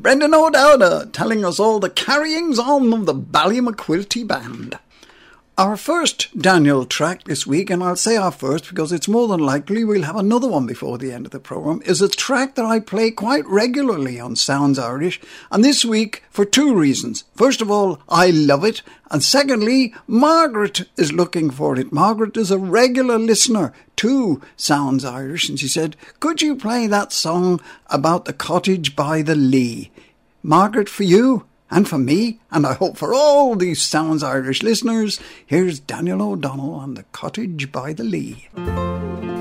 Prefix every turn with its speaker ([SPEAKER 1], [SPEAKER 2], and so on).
[SPEAKER 1] Brendan O'Dowda telling us all the carryings on of the Ballymaquilty Band. Our first Daniel track this week, and I'll say our first because it's more than likely we'll have another one before the end of the programme, is a track that I play quite regularly on Sounds Irish, and this week for two reasons. First of all, I love it, and secondly, Margaret is looking for it. Margaret is a regular listener to Sounds Irish, and she said, could you play that song about the cottage by the Lee? Margaret, for you and for me, and I hope for all these Sounds Irish listeners, here's Daniel O'Donnell on the Cottage by the Lee.